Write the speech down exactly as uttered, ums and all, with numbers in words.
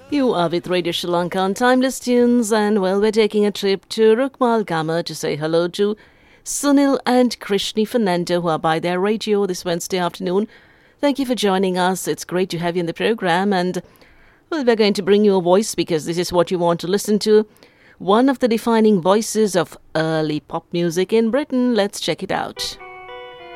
You are with Radio Sri Lanka on Timeless Tunes, and well, we're taking a trip to Rukmal Gama to say hello to Sunil and Krishni Fernando, who are by their radio this Wednesday afternoon. Thank you for joining us. It's great to have you in the program, and well, we're going to bring you a voice because this is what you want to listen to. One of the defining voices of early pop music in Britain. Let's check it out.